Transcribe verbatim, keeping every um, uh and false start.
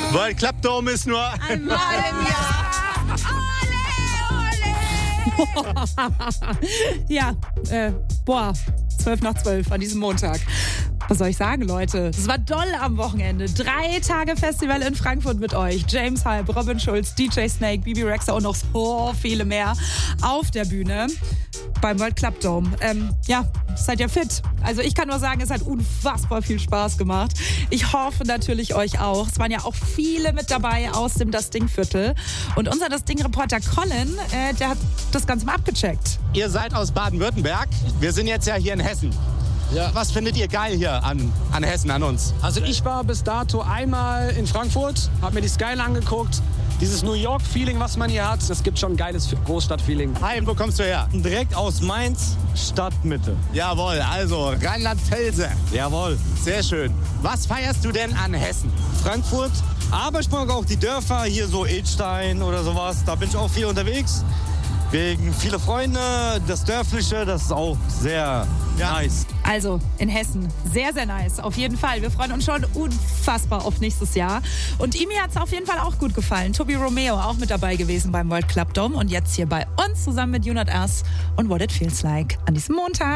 Weil Klappdome ist nur einmal im Jahr. Ja, äh, boah, zwölf nach zwölf an diesem Montag. Was soll ich sagen, Leute? Es war doll am Wochenende. Drei Tage Festival in Frankfurt mit euch. James Hype, Robin Schulz, D J Snake, Bibi Rexha und noch so viele mehr auf der Bühne beim World Club Dome. Ähm, ja, seid ihr fit? Also ich kann nur sagen, es hat unfassbar viel Spaß gemacht. Ich hoffe natürlich euch auch. Es waren ja auch viele mit dabei aus dem Das Ding-Viertel. Und unser Das Ding-Reporter Colin, äh, der hat das Ganze mal abgecheckt. Ihr seid aus Baden-Württemberg. Wir sind jetzt ja hier in Hessen. Ja. Was findet ihr geil hier an, an Hessen, an uns? Also ich war bis dato einmal in Frankfurt, habe mir die Skyline angeguckt. Dieses New York-Feeling, was man hier hat, das gibt schon ein geiles Großstadt-Feeling. Hi, wo kommst du her? Direkt aus Mainz, Stadtmitte. Jawohl, also Rheinland-Pfälzer. Jawohl. Sehr schön. Was feierst du denn an Hessen? Frankfurt, aber ich mag auch die Dörfer, hier so Edstein oder sowas. Da bin ich auch viel unterwegs. Wegen viele Freunde, das Dörfliche, das ist auch sehr ja. nice. Also in Hessen, sehr, sehr nice, auf jeden Fall. Wir freuen uns schon unfassbar auf nächstes Jahr. Und ihm hat es auf jeden Fall auch gut gefallen. Tobi Romeo auch mit dabei gewesen beim World Club Dome und jetzt hier bei uns zusammen mit You Not Us und What It Feels Like an diesem Montag.